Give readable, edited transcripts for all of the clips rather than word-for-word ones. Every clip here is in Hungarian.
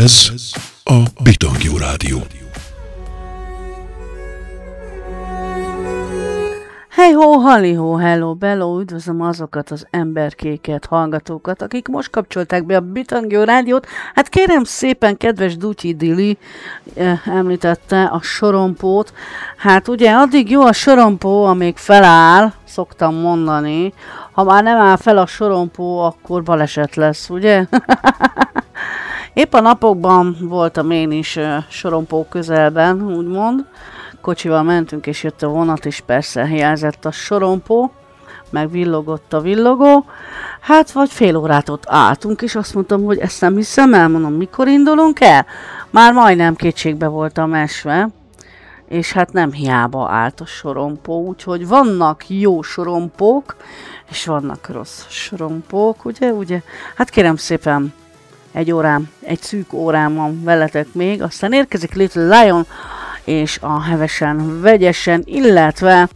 Ez a Bitangjó Rádió. Hey-ho, halli-ho, hello, bello, üdvözlöm azokat az emberkéket, hallgatókat, akik most kapcsolták be a Bitangjó Rádiót. Hát kérem szépen, kedves Dutyi Dili említette a sorompót. Hát ugye addig jó a sorompó, amíg feláll, szoktam mondani. Ha már nem áll fel a sorompó, akkor baleset lesz, ugye? Épp a napokban voltam én is sorompó közelben, úgymond. Kocsival mentünk, és jött a vonat, és persze hiányzott a sorompó, meg villogott a villogó. Hát vagy fél órát ott álltunk, és azt mondtam, hogy ezt nem hiszem el, mondom, mikor indulunk el? Már majdnem kétségbe voltam esve, és hát nem hiába állt a sorompó, úgyhogy vannak jó sorompók, és vannak rossz sorompók, ugye? Hát kérem szépen, egy szűk órám van veletek még, aztán érkezik Little Lion, és a hevesen, vegyesen, illetve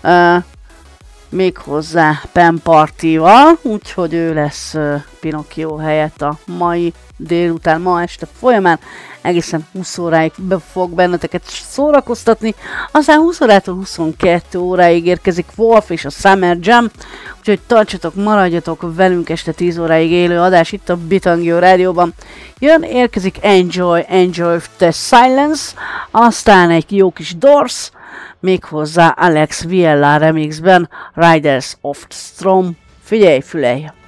méghozzá Pen Partival, úgyhogy ő lesz Pinocchio helyett a mai délután, ma este folyamán. Egészen 20 óráig fog benneteket szórakoztatni, aztán 20 órától 22 óráig érkezik Wolf és a Summer Jam, úgyhogy tartsatok, maradjatok velünk este 10 óráig élő adás itt a Bitangjó Rádióban. Érkezik Enjoy the Silence, aztán egy jó kis Doors, méghozzá Alex Viella remixben Riders of the Storm. Figyelj, fülelj!